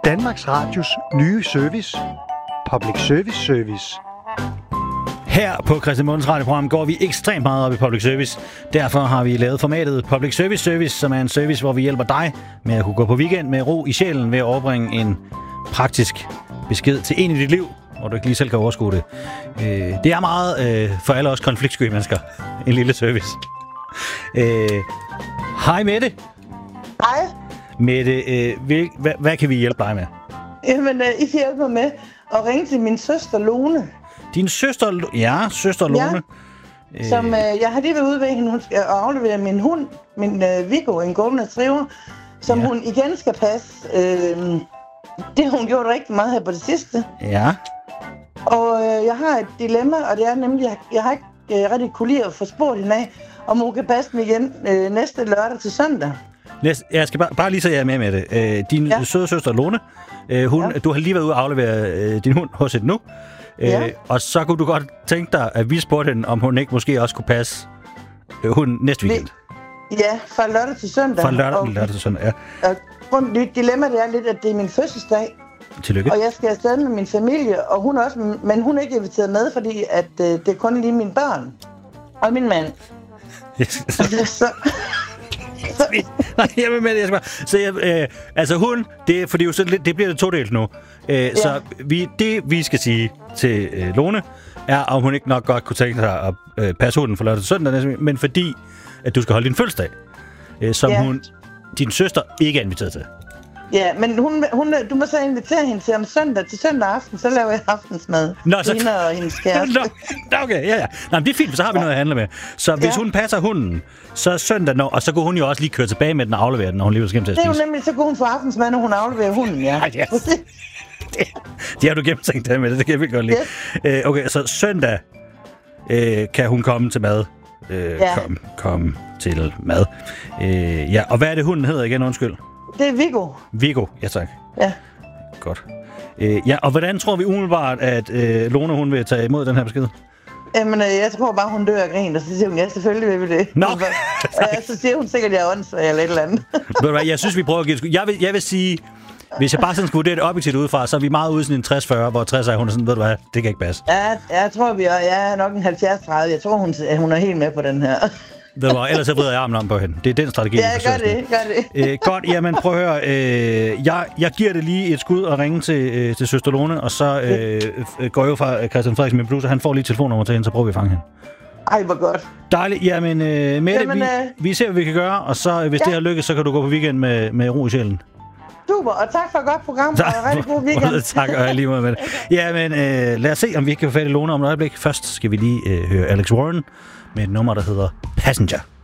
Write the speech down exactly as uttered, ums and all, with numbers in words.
Danmarks Radios nye service. Public Service Service. Her på Christian Mundens radioprogram går vi ekstremt meget op i public service. Derfor har vi lavet formatet Public Service Service, som er en service, hvor vi hjælper dig med at kunne gå på weekend med ro i sjælen ved at overbringe en praktisk besked til en i dit liv, hvor du ikke lige selv kan overskue det. Det er meget for alle os konfliktsky mennesker. En lille service. Hej Mette. Hej. Mette, hvad, hvad kan vi hjælpe dig med? Jamen, I kan hjælpe mig med at ringe til min søster Lone. Din søster, ja, søster Lone. Ja, som, øh, jeg har lige været ude ved hende, hun skal aflevere min hund, min øh, Viggo, en golden retriever, som ja. hun igen skal passe. Øh, det har hun gjort rigtig meget her på det sidste. Ja. Og øh, jeg har et dilemma, og det er nemlig, jeg, jeg har ikke øh, rigtig kunne lide at få spurgt hende af, om hun kan passe mig igen øh, næste lørdag til søndag. Næste, jeg skal bare, bare lige så jeg er med med det. Øh, din ja. søde søster Lone, øh, hun, ja. du har lige været ude og aflevere øh, din hund hos et nu. Ja. Øh, og så kunne du godt tænke dig, at vi spurgte hende, om hun ikke måske også kunne passe øh, hunden næste weekend. Ja, fra lørdag til søndag. Fra lørdag, og, lørdag til søndag, ja. Og grund, dilemmaet er lidt, at det er min fødselsdag. Tillykke. Og jeg skal afsted med min familie, og hun også, men hun er ikke inviteret med, fordi at, øh, det er kun lige mine børn og min mand. Yes. så... Nej, jamen, men jeg skal bare... Så jeg, øh, altså hun, det, for det, er jo så lidt, det bliver det todelt nu. Øh, ja. Så vi, det, vi skal sige til øh, Lone, er, om hun ikke nok godt kunne tænke sig at øh, passe hunden for lørdag til søndag, men fordi, at du skal holde din fødselsdag, øh, som ja. hun, din søster ikke er inviteret til. Ja, men hun, hun, du må så invitere hende til om søndag, til søndag aften, så laver jeg aftensmad. Nå, så... Hende og hendes kæreste. Nå, okay, ja, ja. Nå, men det er fint, for så har vi ja. noget at handle med. Så hvis ja. hun passer hunden, så søndag, når, og så kunne hun jo også lige køre tilbage med den og aflevere den, når hun lige vil skæmme til at spise. Det er jo nemlig, så kunne hun få aftensmad, når hun afleverer hunden, ja. Ej, ja. det, det har du gennemtænkt det med, det kan jeg virkelig godt lide. Yes. Øh, okay, så søndag øh, kan hun komme til mad. Øh, ja. Kom, kom til mad. Øh, ja, og hvad er det, hunden hedder igen, undskyld? Det er Viggo. Viggo, ja tak. Ja. Godt. Øh, ja, og hvordan tror vi umiddelbart, at øh, Lone, hun vil tage imod den her besked? Jamen, øh, jeg tror bare, hun dør af grin, og så siger hun, ja, selvfølgelig vil vi det. Nå! Ja, så siger hun sikkert, at jeg er åndssvag eller et eller andet. Ved du hvad, jeg synes, vi prøver at give det. Jeg vil, jeg vil sige, hvis jeg bare sådan skulle vurdere det objektivt udefra, så er vi meget ude sådan en tres fyrre, hvor tres er hun er sådan, ved du hvad, det kan ikke passe. Ja, jeg tror, vi er, jeg er nok en halvfjerds tredive. Jeg tror, hun, hun er helt med på den her. Ved du hvad, ellers så vrider jeg armen om på hende. Det er den strategi, ja, gør det, gør det. Øh, godt, jamen prøv at høre. Øh, jeg, jeg giver det lige et skud og ringe til, øh, til søster Lone, og så øh, går jeg jo fra Christian Frederiksen, min producer, han får lige telefonnummer til hende, så prøver vi at fange hende. Ej, hvor godt. Dejligt. Jamen, øh, Mette, jamen, vi, øh... vi ser, hvad vi kan gøre, og så øh, hvis ja. det har lykkes, så kan du gå på weekend med, med ro i sjælen. Super, og tak for et godt program, tak. Og rigtig god weekend. Tak, og lige måde med det. Jamen, øh, lad os se, om vi kan få fat i Lone om et øjeblik. Først skal vi lige øh, høre Alex Warren med et nummer, der hedder Passenger.